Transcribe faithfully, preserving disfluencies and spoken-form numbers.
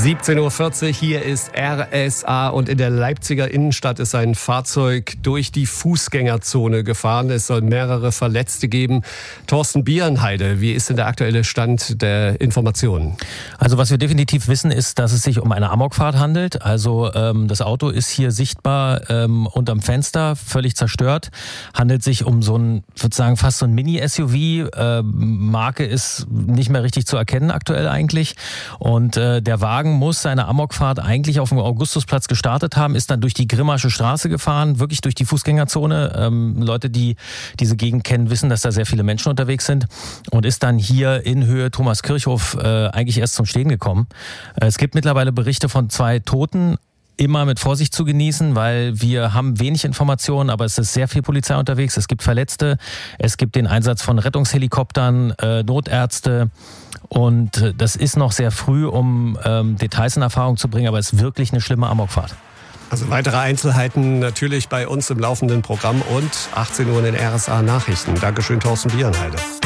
siebzehn Uhr vierzig, hier ist R S A und in der Leipziger Innenstadt ist ein Fahrzeug durch die Fußgängerzone gefahren. Es soll mehrere Verletzte geben. Thorsten Bierenheide, wie ist denn der aktuelle Stand der Informationen? Also was wir definitiv wissen, ist, dass es sich um eine Amokfahrt handelt. Also ähm, das Auto ist hier sichtbar ähm, unterm Fenster, völlig zerstört. Handelt sich um so ein, ich würde sagen, fast so ein Mini-S U V. Äh, Marke ist nicht mehr richtig zu erkennen aktuell eigentlich. Und äh, der Wagen muss seine Amokfahrt eigentlich auf dem Augustusplatz gestartet haben, ist dann durch die Grimmasche Straße gefahren, wirklich durch die Fußgängerzone. Ähm, Leute, die diese Gegend kennen, wissen, dass da sehr viele Menschen unterwegs sind und ist dann hier in Höhe Thomaskirchhof äh, eigentlich erst zum Stehen gekommen. Äh, es gibt mittlerweile Berichte von zwei Toten. Immer mit Vorsicht zu genießen, weil wir haben wenig Informationen, aber es ist sehr viel Polizei unterwegs. Es gibt Verletzte, es gibt den Einsatz von Rettungshelikoptern, äh, Notärzte und das ist noch sehr früh, um ähm, Details in Erfahrung zu bringen, aber es ist wirklich eine schlimme Amokfahrt. Also weitere Einzelheiten natürlich bei uns im laufenden Programm und achtzehn Uhr in den R S A Nachrichten. Dankeschön, Thorsten Bierenheide.